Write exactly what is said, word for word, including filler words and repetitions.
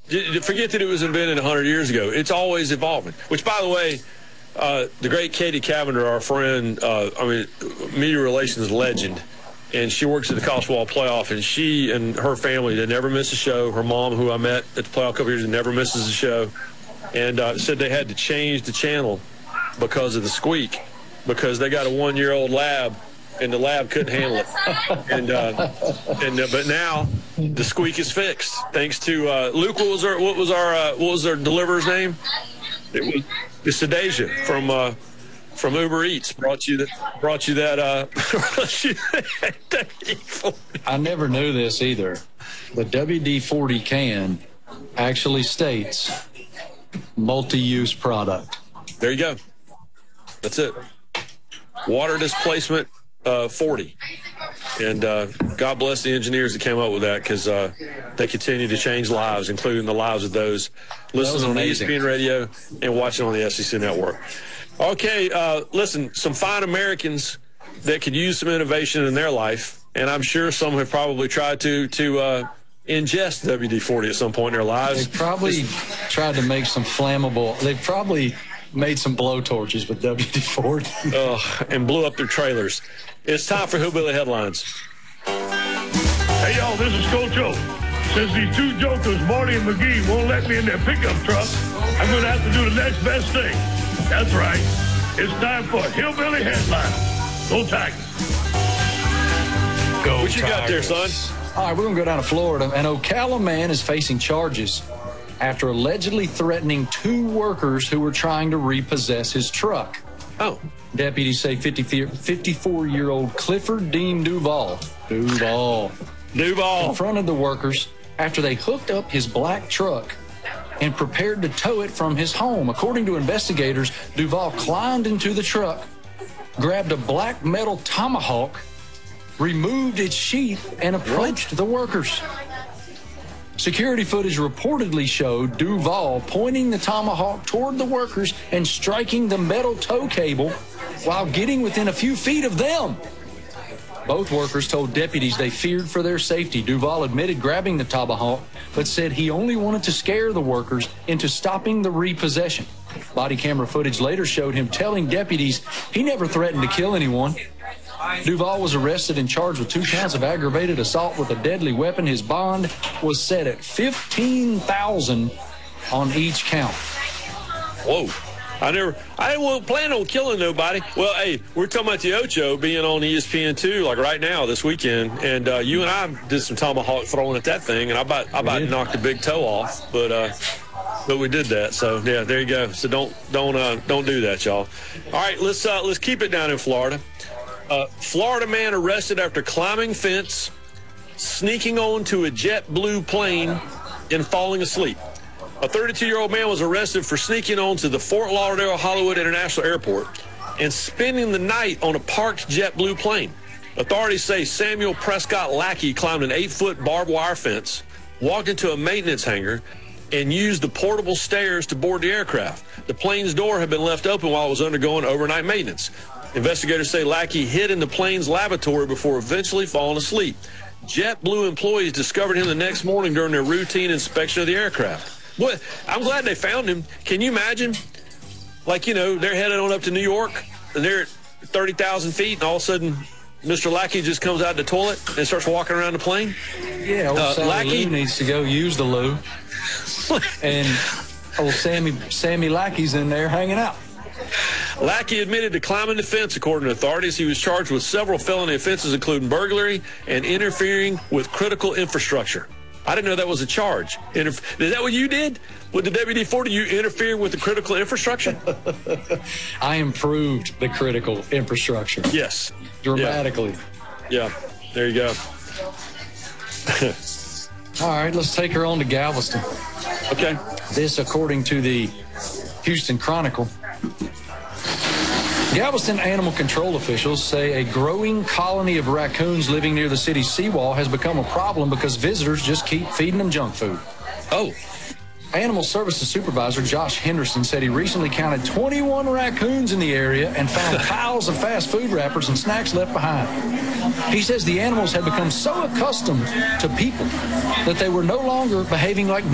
Forget that it was invented one hundred years ago. It's always evolving, which, by the way, uh, the great Katie Cavender, our friend, uh, I mean, media relations legend, and she works at the college football playoff, and she and her family, they never miss a show. Her mom, who I met at the playoff a couple years, never misses a show, and uh, said they had to change the channel because of the squeak, because they got a one-year-old lab, and the lab couldn't handle it. and uh, and uh, but now the squeak is fixed thanks to uh, Luke. What was our what was our uh, what was our deliverer's name? It was it's Sedasia from uh, from Uber Eats. Brought you that brought you that. Uh, I never knew this either. The W D forty can actually states multi-use product. There you go. That's it. Water displacement. Uh, forty. And uh, God bless the engineers that came up with that, because uh, they continue to change lives, including the lives of those listening on E S P N Radio and watching on the S E C Network. Okay, uh, listen, some fine Americans that could use some innovation in their life, and I'm sure some have probably tried to to uh, ingest W D forty at some point in their lives. They probably tried to make some flammable. They probably made some blowtorches with W D forty. Oh, and blew up their trailers. It's time for Hillbilly Headlines. Hey, y'all, this is Coach O. Since these two jokers, Marty and McGee, won't let me in their pickup truck, I'm going to have to do the next best thing. That's right. It's time for Hillbilly Headlines. Go Tigers. Go What you Tigers. got there, son? All right, we're going to go down to Florida. An Ocala man is facing charges after allegedly threatening two workers who were trying to repossess his truck. Oh. Deputies say fifty-four-year-old Clifford Dean Duval, Duval, Duval confronted the workers after they hooked up his black truck and prepared to tow it from his home. According to investigators, Duval climbed into the truck, grabbed a black metal tomahawk, removed its sheath, and approached what? the workers. Security footage reportedly showed Duval pointing the tomahawk toward the workers and striking the metal tow cable while getting within a few feet of them. Both workers told deputies they feared for their safety. Duval admitted grabbing the tomahawk, but said he only wanted to scare the workers into stopping the repossession. Body camera footage later showed him telling deputies he never threatened to kill anyone. Duval was arrested and charged with two counts of aggravated assault with a deadly weapon. His bond was set at fifteen thousand dollars on each count. Whoa. I never, I didn't plan on killing nobody. Well, hey, we're talking about the Ocho being on E S P N two, like right now this weekend, and uh, you and I did some tomahawk throwing at that thing, and I about, I about knocked a big toe off, but uh, but we did that. So yeah, there you go. So don't don't uh, don't do that, y'all. All right, let's uh, let's keep it down in Florida. Uh, Florida man arrested after climbing fence, sneaking onto a JetBlue plane, and falling asleep. A thirty-two-year-old man was arrested for sneaking onto the Fort Lauderdale Hollywood International Airport and spending the night on a parked JetBlue plane. Authorities say Samuel Prescott Lackey climbed an eight-foot barbed wire fence, walked into a maintenance hangar, and used the portable stairs to board the aircraft. The plane's door had been left open while it was undergoing overnight maintenance. Investigators say Lackey hid in the plane's lavatory before eventually falling asleep. JetBlue employees discovered him the next morning during their routine inspection of the aircraft. Boy, I'm glad they found him. Can you imagine? Like, you know, they're headed on up to New York, and they're at thirty thousand feet, and all of a sudden, Mister Lackey just comes out of the toilet and starts walking around the plane. Yeah, old uh, Sally Lackey Lou needs to go use the loo. And old Sammy, Sammy Lackey's in there hanging out. Lackey admitted to climbing the fence, according to authorities. He was charged with several felony offenses, including burglary and interfering with critical infrastructure. I didn't know that was a charge. Interf- Is that what you did with the W D forty? You interfered with the critical infrastructure? I improved the critical infrastructure. Yes. Dramatically. Yeah. yeah. There you go. All right, let's take her on to Galveston. Okay. This, according to the Houston Chronicle. Galveston animal control officials say a growing colony of raccoons living near the city's seawall has become a problem because visitors just keep feeding them junk food. Oh. Animal Services Supervisor Josh Henderson said he recently counted twenty-one raccoons in the area and found piles of fast food wrappers and snacks left behind. He says the animals had become so accustomed to people that they were no longer behaving like